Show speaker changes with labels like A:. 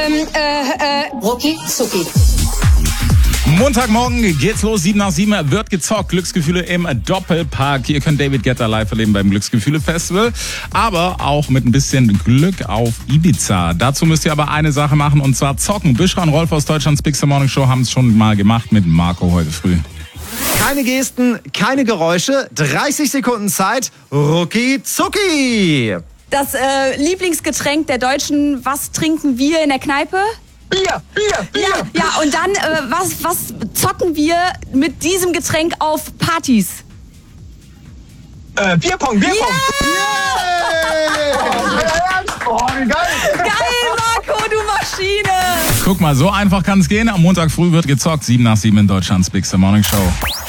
A: Rucki Zucki.
B: Montagmorgen geht's los, 7 nach 7 wird gezockt. Glücksgefühle im Doppelpark. Ihr könnt David Guetta live erleben beim Glücksgefühle-Festival, aber auch mit ein bisschen Glück auf Ibiza. Dazu müsst ihr aber eine Sache machen, und zwar zocken. Büschra und Rolf aus Deutschlands Big Star Morning Show haben es schon mal gemacht mit Marco heute früh.
C: Keine Gesten, keine Geräusche, 30 Sekunden Zeit, Rucki Zucki.
D: Das Lieblingsgetränk der Deutschen, was trinken wir in der Kneipe?
E: Bier.
D: Ja, und dann, was zocken wir mit diesem Getränk auf Partys?
E: Bierpong.
D: Yeah!
E: Oh, geil.
D: Geil, Marco, du Maschine!
B: Guck mal, so einfach kann es gehen. Am Montag früh wird gezockt, 7 nach 7 in Deutschlands Big Star Morning Show.